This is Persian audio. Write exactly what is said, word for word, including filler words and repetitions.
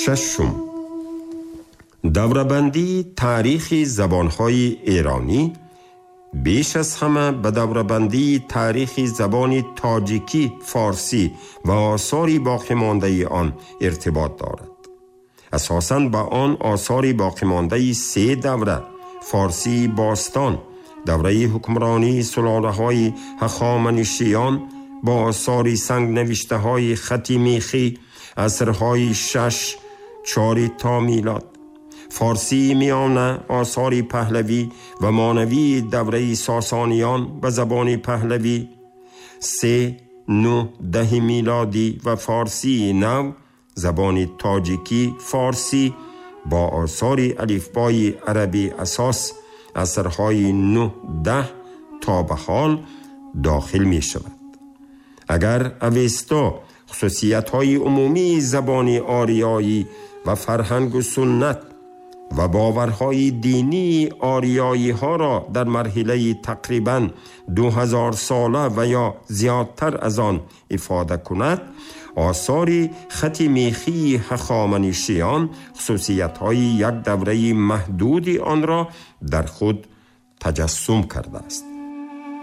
ششم، دوره‌بندی تاریخ زبان‌های ایرانی بیش از همه به دوره‌بندی تاریخ زبان تاجیکی، فارسی و آثار باقی مانده آن ارتباط دارد. اساساً به آن آثار باقی مانده سه دوره، فارسی باستان، دوره حکمرانی سلاله‌های هخامنشیان با آثار سنگ نوشته های خط میخی، عصرهای شش چاری تا میلاد، فارسی میانه آثار پهلوی و مانوی دوره ساسانیان به زبان پهلوی، سه نو ده میلادی و فارسی نو زبان تاجیکی فارسی با آثار الفبای عربی اساس عصرهای نه ده تا به حال داخل می شود. اگر اوستا خصوصیت‌های عمومی زبان آریایی و فرهنگ و سنت و باورهای دینی آریایی ها را در مرحله تقریباً دو هزار ساله و یا زیادتر از آن افاده کند، آثار خط میخی هخامنشیان خصوصیت‌های یک دوره محدودی آن را در خود تجسم کرده است.